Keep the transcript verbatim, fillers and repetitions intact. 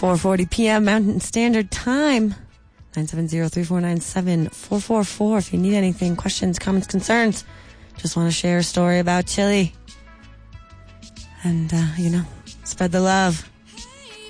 four forty p.m. Mountain Standard Time. nine seven zero, three four nine, seven four four four. If you need anything, questions, comments, concerns, just want to share a story about chili. And, uh, you know, spread the love.